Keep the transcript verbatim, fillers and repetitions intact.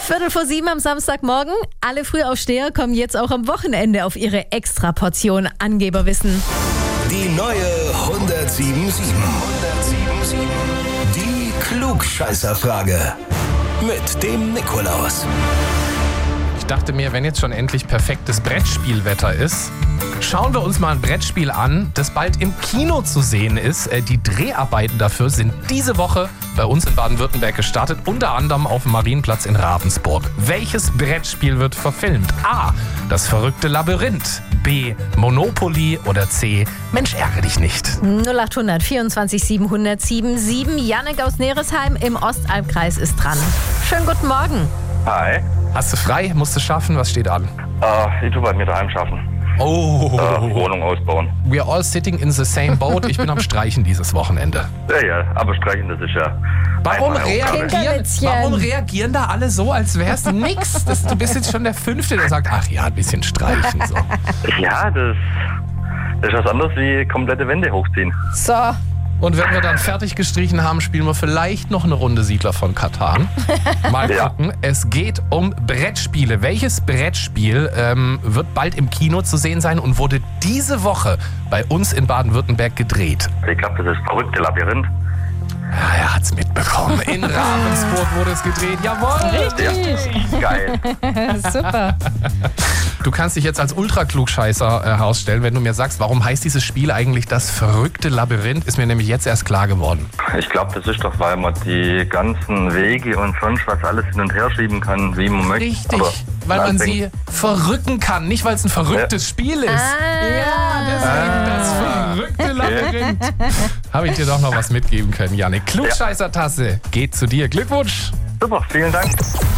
Viertel vor sieben am Samstagmorgen. Alle Frühaufsteher kommen jetzt auch am Wochenende auf ihre Extraportion Angeberwissen. Die neue hundertsieben sieben. Die Klugscheißerfrage. Mit dem Nikolaus. Ich dachte mir, wenn jetzt schon endlich perfektes Brettspielwetter ist, schauen wir uns mal ein Brettspiel an, das bald im Kino zu sehen ist. Die Dreharbeiten dafür sind diese Woche bei uns in Baden-Württemberg gestartet, unter anderem auf dem Marienplatz in Ravensburg. Welches Brettspiel wird verfilmt? A. Das verrückte Labyrinth. B. Monopoly. Oder C. Mensch, ärgere dich nicht. null acht hundert vierundzwanzig siebenhundert siebenundsiebzig. Janek aus Neresheim im Ostalbkreis ist dran. Schönen guten Morgen. Hi. Hast du frei? Musst du schaffen? Was steht an? Äh, ich tue bei mir daheim schaffen. Oh. Äh, Wohnung ausbauen. We are all sitting in the same boat. Ich bin am Streichen dieses Wochenende. Ja, ja, aber streichen, das ist ja... Warum meine Aufgabe. reagieren, Kinderwitzchen. warum reagieren da alle so, als wär's nix? Das, du bist jetzt schon der Fünfte, der sagt, ach ja, ein bisschen streichen. So. Ja, das, das ist was anderes wie komplette Wände hochziehen. So. Und wenn wir dann fertig gestrichen haben, spielen wir vielleicht noch eine Runde Siedler von Katan. Mal Ja. gucken. Es geht um Brettspiele. Welches Brettspiel ähm, wird bald im Kino zu sehen sein und wurde diese Woche bei uns in Baden-Württemberg gedreht? Ich glaube, das ist das verrückte Labyrinth. Ja, er hat's mitbekommen. In Ravensburg wurde es gedreht. Jawohl! Ja. Geil. Super. Du kannst dich jetzt als Ultra-Klugscheißer äh, herausstellen, wenn du mir sagst, warum heißt dieses Spiel eigentlich das verrückte Labyrinth? Ist mir nämlich jetzt erst klar geworden. Ich glaube, das ist doch, weil man die ganzen Wege und sonst was alles hin und her schieben kann, wie man möchte. Richtig, Aber weil man deswegen- sie verrücken kann, nicht weil es ein verrücktes Spiel ist. Ja, deswegen das verrückte Labyrinth. Habe ich dir doch noch was mitgeben können, Janik. Klugscheißer-Tasse geht zu dir. Glückwunsch! Super, vielen Dank.